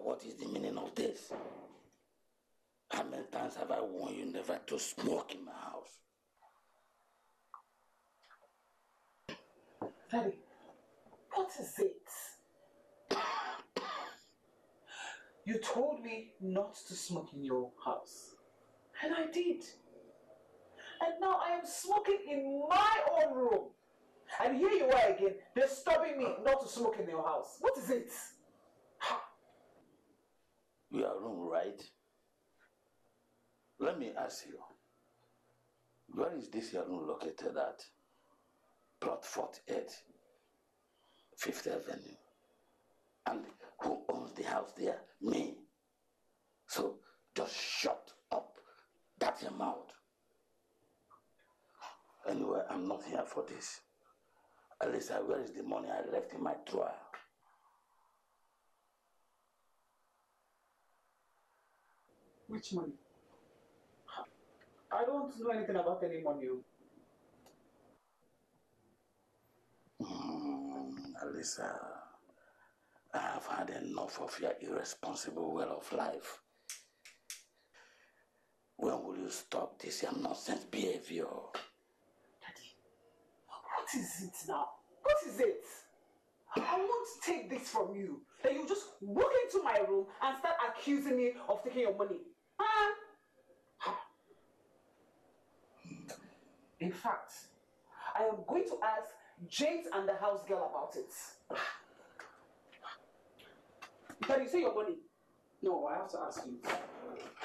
what is the meaning of this? How many times have I warned you never to smoke in my house? Daddy, what is it? You told me not to smoke in your house. And I did. And now I am smoking in my own room. And here you are again, disturbing me not to smoke in your house. What is it? Your room, right? Let me ask you. Where is this your room located at? Plot 48, 5th Avenue. And who owns the house there? Me. So just shut up. That's your mouth. Anyway, I'm not here for this. Alyssa, where is the money I left in my drawer? Which money? I don't know anything about any money. Alyssa, I have had enough of your irresponsible way of life. When will you stop this your nonsense behavior? Daddy, what is it now? What is it? I won't take this from you. That you just walk into my room and start accusing me of taking your money. In fact, I am going to ask James and the house girl about it. Can you say your money? No, I have to ask you.